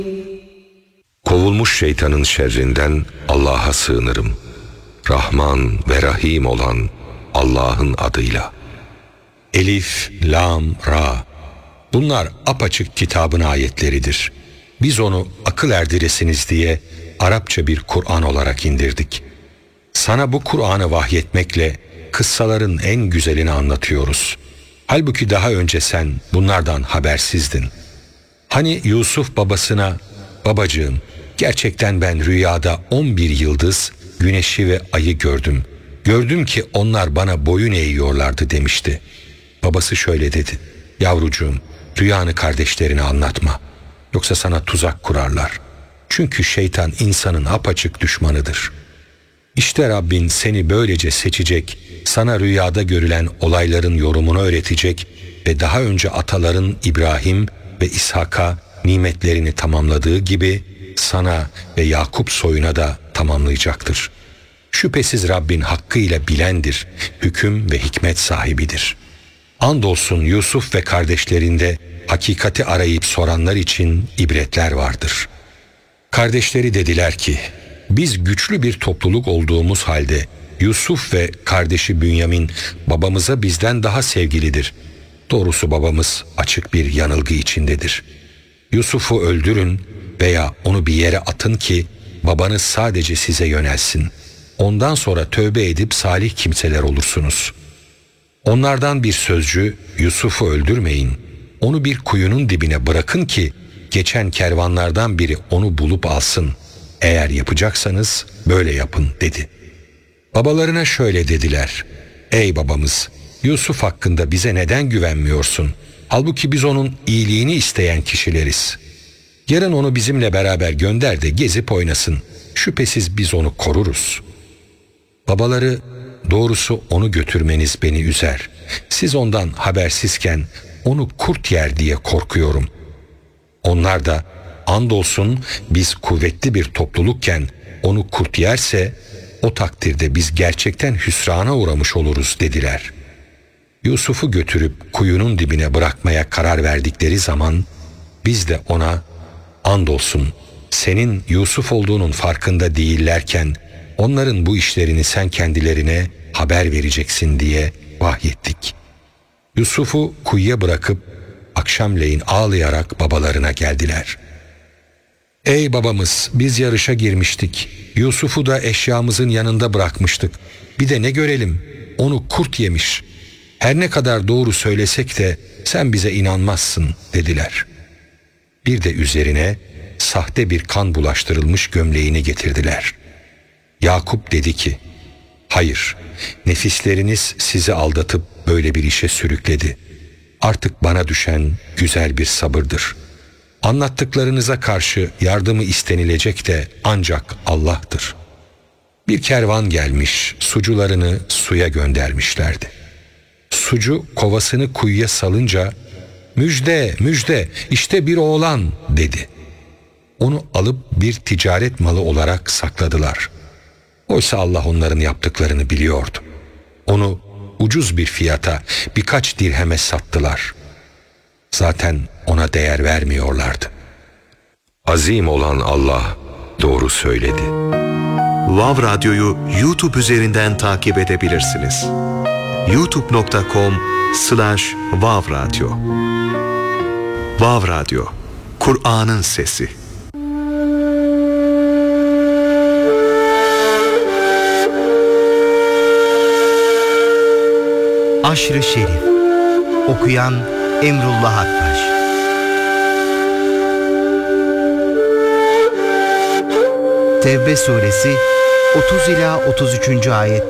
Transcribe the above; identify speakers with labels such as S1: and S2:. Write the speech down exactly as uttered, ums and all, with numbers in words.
S1: Kovulmuş şeytanın şerrinden Allah'a sığınırım. Rahman ve Rahim olan Allah'ın adıyla.
S2: Elif, Lam, Ra. Bunlar apaçık kitabın ayetleridir. Biz onu akıl erdiresiniz diye Arapça bir Kur'an olarak indirdik. Sana bu Kur'an'ı vahyetmekle kıssaların en güzelini anlatıyoruz. Halbuki daha önce sen bunlardan habersizdin. Hani Yusuf babasına, babacığım gerçekten ben rüyada on bir yıldız, güneşi ve ayı gördüm. Gördüm ki onlar bana boyun eğiyorlardı demişti. Babası şöyle dedi: yavrucuğum, rüyanı kardeşlerine anlatma. Yoksa sana tuzak kurarlar. Çünkü şeytan insanın apaçık düşmanıdır. İşte Rabbin seni böylece seçecek, sana rüyada görülen olayların yorumunu öğretecek ve daha önce ataların İbrahim ve İshak'a nimetlerini tamamladığı gibi sana ve Yakup soyuna da tamamlayacaktır. Şüphesiz Rabbin hakkıyla bilendir, hüküm ve hikmet sahibidir. Andolsun Yusuf ve kardeşlerinde hakikati arayıp soranlar için ibretler vardır. Kardeşleri dediler ki, biz güçlü bir topluluk olduğumuz halde Yusuf ve kardeşi Bünyamin babamıza bizden daha sevgilidir. Doğrusu babamız açık bir yanılgı içindedir. Yusuf'u öldürün veya onu bir yere atın ki babanız sadece size yönelsin. Ondan sonra tövbe edip salih kimseler olursunuz. Onlardan bir sözcü, Yusuf'u öldürmeyin, onu bir kuyunun dibine bırakın ki geçen kervanlardan biri onu bulup alsın. Eğer yapacaksanız böyle yapın dedi. Babalarına şöyle dediler: ey babamız, Yusuf hakkında bize neden güvenmiyorsun? Halbuki biz onun iyiliğini isteyen kişileriz. Yarın onu bizimle beraber gönder de gezip oynasın. Şüphesiz biz onu koruruz. Babaları, doğrusu onu götürmeniz beni üzer. Siz ondan habersizken onu kurt yer diye korkuyorum. Onlar da, andolsun biz kuvvetli bir toplulukken onu kurt yerse o takdirde biz gerçekten hüsrana uğramış oluruz dediler. Yusuf'u götürüp kuyunun dibine bırakmaya karar verdikleri zaman biz de ona, andolsun senin Yusuf olduğunun farkında değillerken onların bu işlerini sen kendilerine haber vereceksin diye vahyettik. Yusuf'u kuyuya bırakıp akşamleyin ağlayarak babalarına geldiler. Ey babamız, biz yarışa girmiştik. Yusuf'u da eşyamızın yanında bırakmıştık. Bir de ne görelim, onu kurt yemiş. Her ne kadar doğru söylesek de sen bize inanmazsın dediler. Bir de üzerine sahte bir kan bulaştırılmış gömleğini getirdiler. Yakup dedi ki, hayır, nefisleriniz sizi aldatıp böyle bir işe sürükledi. Artık bana düşen güzel bir sabırdır. Anlattıklarınıza karşı yardımı istenilecek de ancak Allah'tır. Bir kervan gelmiş, sucularını suya göndermişlerdi. Sucu kovasını kuyuya salınca, müjde, müjde, işte bir oğlan dedi. Onu alıp bir ticaret malı olarak sakladılar. Oysa Allah onların yaptıklarını biliyordu. Onu ucuz bir fiyata birkaç dirheme sattılar. Zaten ona değer vermiyorlardı.
S1: Azim olan Allah doğru söyledi.
S3: Vav Radyo'yu YouTube üzerinden takip edebilirsiniz. youtube nokta com slash vav radyo. Vav Radyo, Kur'an'ın sesi.
S4: Aşr-ı Şerif. Okuyan Emrullah Aktaş. Tevbe suresi otuz ila otuz üçüncü ayetler.